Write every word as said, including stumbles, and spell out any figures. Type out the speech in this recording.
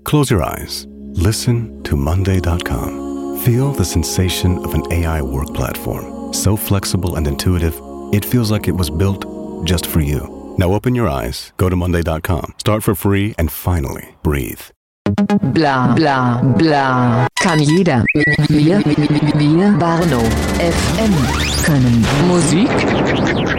Close your eyes. Listen to Monday dot com. Feel the sensation of an A I work platform. So flexible and intuitive, it feels like it was built just for you. Now open your eyes, go to Monday dot com, start for free, and finally breathe. Bla bla bla. Kann jeder. Wir, wir, Warnow. F M. Können Musik.